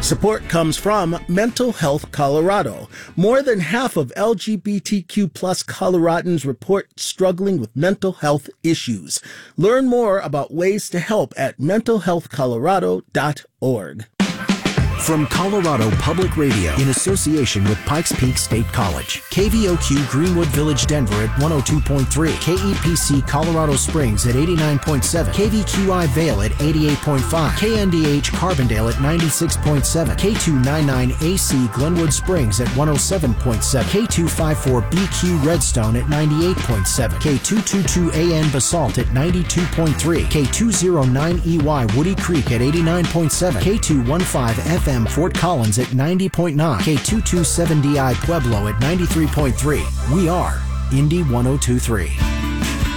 Support comes from Mental Health Colorado. More than half of LGBTQ plus Coloradans report struggling with mental health issues. Learn more about ways to help at mentalhealthcolorado.org. From Colorado Public Radio in association with Pikes Peak State College, KVOQ Greenwood Village, Denver at 102.3, KEPC Colorado Springs at 89.7, KVQI Vail at 88.5, KNDH Carbondale at 96.7, K299AC Glenwood Springs at 107.7, K254BQ Redstone at 98.7, K222AN Basalt at 92.3, K209EY Woody Creek at 89.7, K215FM Fort Collins at 90.9, K227DI Pueblo at 93.3. We are Indy 102.3.